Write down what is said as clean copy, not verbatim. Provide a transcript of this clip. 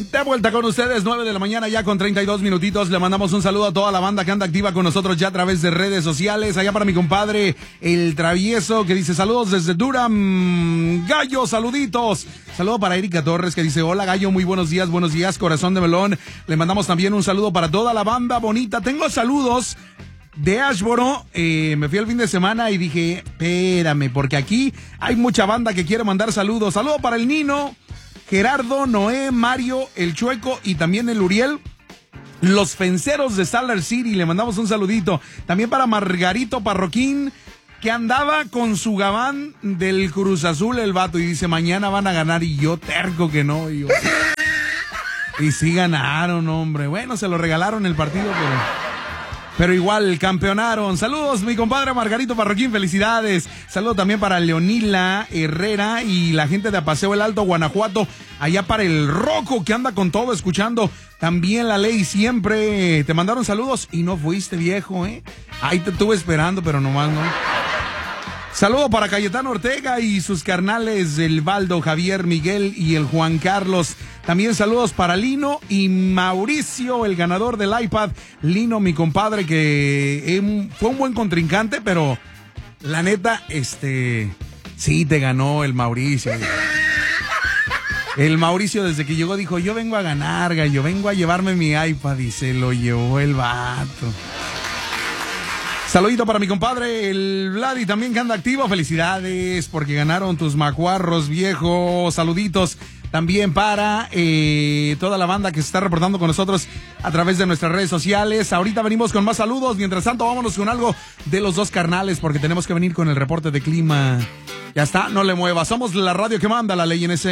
De vuelta con ustedes, 9 de la mañana ya con 32 minutitos. Le mandamos un saludo a toda la banda que anda activa con nosotros ya a través de redes sociales. Allá para mi compadre, el Travieso, que dice saludos desde Durham. Gallo, saluditos. Saludo para Erika Torres, que dice hola Gallo, muy buenos días, corazón de melón. Le mandamos también un saludo para toda la banda bonita. Tengo saludos de Ashboro. Me fui el fin de semana y dije, espérame, porque aquí hay mucha banda que quiere mandar saludos. Saludo para el Nino, Gerardo, Noé, Mario, el Chueco y también el Uriel. Los Fenceros de Salar City, le mandamos un saludito. También para Margarito Parroquín, que andaba con su gabán del Cruz Azul el vato y dice, mañana van a ganar, y yo terco que no. Y sí ganaron, hombre. Bueno, se lo regalaron el partido, pero igual campeonaron. Saludos, mi compadre Margarito Parroquín, felicidades. Saludo también para Leonila Herrera y la gente de Paseo el Alto, Guanajuato. Allá para el Roco, que anda con todo escuchando. También la ley siempre. Te mandaron saludos y no fuiste, viejo, ¿eh? Ahí te estuve esperando, pero nomás no. Saludo para Cayetano Ortega y sus carnales, el Baldo, Javier, Miguel y el Juan Carlos. También saludos para Lino y Mauricio, el ganador del iPad. Lino, mi compadre, que fue un buen contrincante, pero la neta, sí te ganó el Mauricio. El Mauricio desde que llegó dijo, yo vengo a ganar, gallo, vengo a llevarme mi iPad, y se lo llevó el vato. Saludito para mi compadre, el Vladi, también que anda activo. Felicidades porque ganaron tus macuarros, viejo. Saluditos también para toda la banda que se está reportando con nosotros a través de nuestras redes sociales. Ahorita venimos con más saludos. Mientras tanto, vámonos con algo de los dos carnales porque tenemos que venir con el reporte de clima. Ya está, no le muevas. Somos la radio que manda, la ley en ese.